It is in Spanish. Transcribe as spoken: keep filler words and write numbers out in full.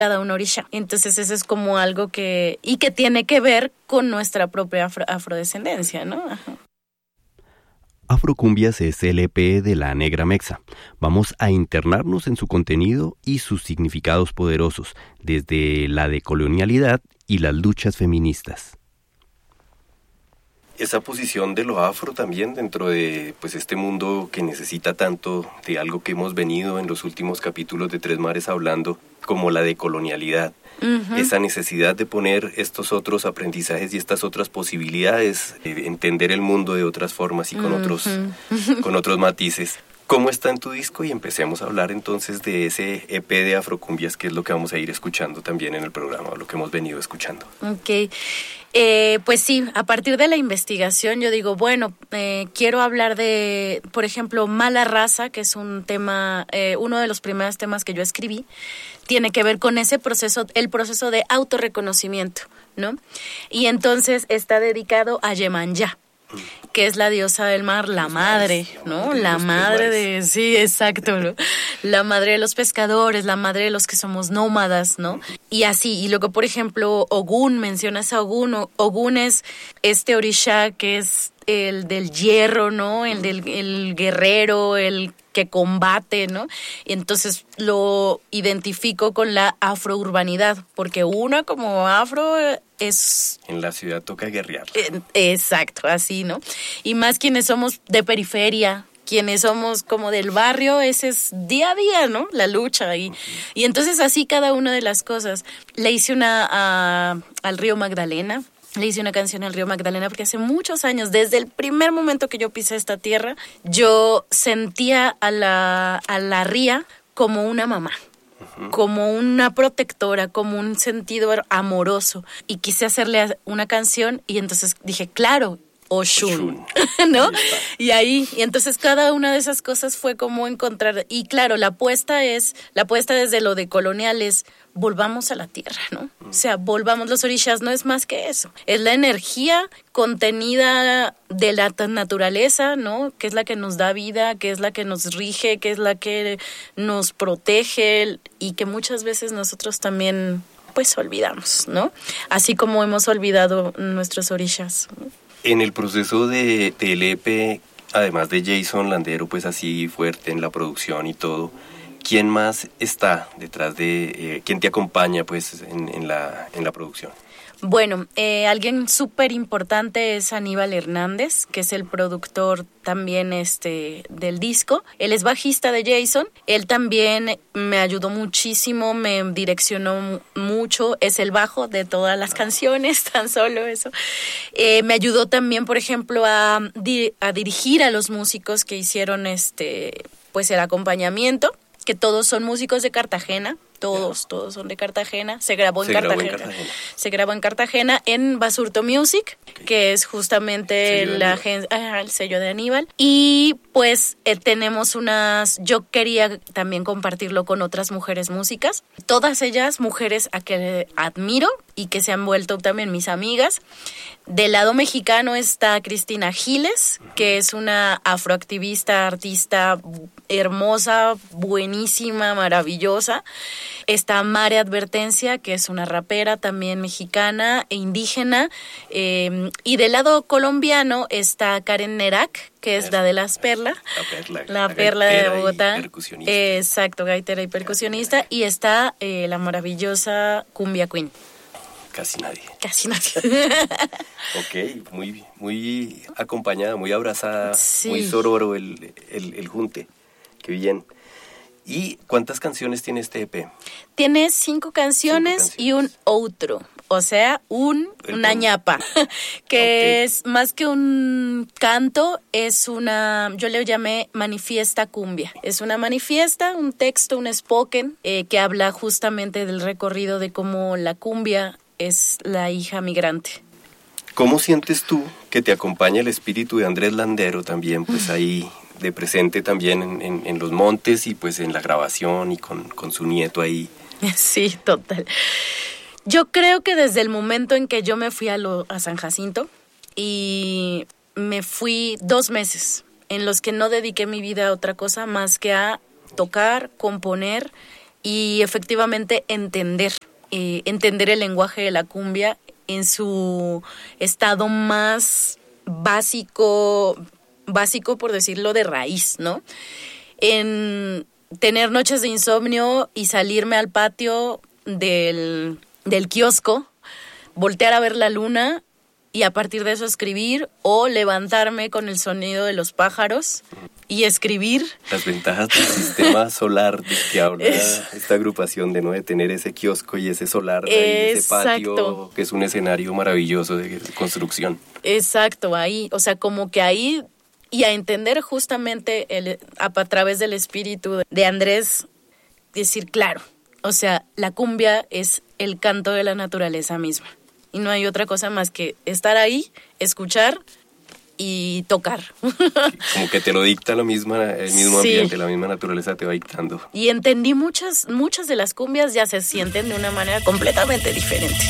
cada un orisha. Entonces eso es como algo que, y que tiene que ver con nuestra propia afro, afrodescendencia, ¿no? Ajá. Afrocumbias es el E P de La Negra Mexa. Vamos a internarnos en su contenido y sus significados poderosos, desde la decolonialidad y las luchas feministas. Esa posición de lo afro también dentro de pues este mundo que necesita tanto de algo que hemos venido en los últimos capítulos de Tres Mares hablando, como la decolonialidad. Uh-huh. Esa necesidad de poner estos otros aprendizajes y estas otras posibilidades, de entender el mundo de otras formas y con, uh-huh. otros, con otros matices. ¿Cómo está en tu disco? Y empecemos a hablar entonces de ese E P de Afrocumbias, que es lo que vamos a ir escuchando también en el programa, lo que hemos venido escuchando. Ok. Eh, pues sí, a partir de la investigación yo digo, bueno, eh, quiero hablar de, por ejemplo, Mala Raza, que es un tema, eh, uno de los primeros temas que yo escribí, tiene que ver con ese proceso, el proceso de autorreconocimiento, ¿no? Y entonces está dedicado a Yemanyá, que es la diosa del mar, la madre, ¿no? La madre de, sí, exacto, ¿no? La madre de los pescadores, la madre de los que somos nómadas, ¿no? Y así, y luego, por ejemplo, Ogún, mencionas a Ogún, Ogún es este orisha que es el del hierro, ¿no? El del el guerrero, el que combate, ¿no? Y entonces lo identifico con la afrourbanidad, porque una como afro es... En la ciudad toca guerrear. Eh, exacto, así, ¿no? Y más quienes somos de periferia, quienes somos como del barrio, ese es día a día, ¿no? La lucha. Y, uh-huh. y entonces así cada una de las cosas. Le hice una a, al río Magdalena. Le hice una canción al río Magdalena porque hace muchos años, desde el primer momento que yo pisé esta tierra, yo sentía a la, a la ría como una mamá, uh-huh. como una protectora, como un sentido amoroso. Y quise hacerle una canción y entonces dije, claro, Oshun, ¿no? Y ahí, y entonces cada una de esas cosas fue como encontrar, y claro, la apuesta es, la apuesta desde lo de colonial es, volvamos a la tierra, ¿no? O sea, volvamos, los orishas no es más que eso, es la energía contenida de la naturaleza, ¿no? Que es la que nos da vida, que es la que nos rige, que es la que nos protege, y que muchas veces nosotros también, pues, olvidamos, ¿no? Así como hemos olvidado nuestros orishas, ¿no? En el proceso de, del E P, además de Jason Landero, pues así fuerte en la producción y todo, ¿quién más está detrás de, eh, quién te acompaña pues en, en, la, en la producción? Bueno, eh, alguien súper importante es Aníbal Hernández, que es el productor también este del disco. Él es bajista de Jason. Él también me ayudó muchísimo, me direccionó mucho. Es el bajo de todas las canciones, tan solo eso. Eh, me ayudó también, por ejemplo, a, di- a dirigir a los músicos que hicieron este, pues el acompañamiento, que todos son músicos de Cartagena. Todos, todos son de Cartagena. Se grabó en, Se Cartagena. grabó en Cartagena. Se grabó en Cartagena, en Basurto Music, okay. que es justamente el la agen- ah, el sello de Aníbal. Y pues eh, tenemos unas... Yo quería también compartirlo con otras mujeres músicas. Todas ellas mujeres a que admiro y que se han vuelto también mis amigas. Del lado mexicano está Cristina Giles, uh-huh. que es una afroactivista, artista hermosa, buenísima, maravillosa. Está Mare Advertencia, que es una rapera también mexicana e indígena. Eh, y del lado colombiano está Karen Nerak, que es la de las perlas. La perla. La, la perla de Bogotá. Percusionista. Eh, exacto, gaitera y percusionista. Y está eh, la maravillosa Cumbia Queen. Casi nadie. Casi nadie. Ok, muy, muy acompañada, muy abrazada, sí. muy sororo el, el, el junte. Qué bien. ¿Y cuántas canciones tiene este E P? Tiene cinco canciones, cinco canciones. Y un outro, o sea, un el una ñapa, que okay. es más que un canto, es una, yo le llamé manifiesta cumbia. Es una manifiesta, un texto, un spoken, eh, que habla justamente del recorrido de cómo la cumbia es la hija migrante. ¿Cómo sientes tú que te acompaña el espíritu de Andrés Landero también, pues ahí de presente también en, en, en los montes y pues en la grabación y con, con su nieto ahí? Sí, total. Yo creo que desde el momento en que yo me fui a, lo, a San Jacinto y me fui dos meses en los que no dediqué mi vida a otra cosa más que a tocar, componer y efectivamente entender, eh, entender el lenguaje de la cumbia en su estado más básico, básico por decirlo de raíz, ¿no? En tener noches de insomnio y salirme al patio del, del kiosco, voltear a ver la luna y a partir de eso escribir, o levantarme con el sonido de los pájaros y escribir. Las ventajas del sistema solar de que habla es, esta agrupación, de no de tener ese kiosco y ese solar, de ahí, ese patio, que es un escenario maravilloso de, de construcción. Exacto, ahí, o sea, como que ahí, y a entender justamente el, a, a través del espíritu de Andrés, decir, claro, o sea, la cumbia es el canto de la naturaleza misma. Y no hay otra cosa más que estar ahí, escuchar y tocar. Como que te lo dicta lo misma, el mismo ambiente, sí. La misma naturaleza te va dictando. Y entendí muchas, muchas de las cumbias ya se sienten de una manera completamente diferente.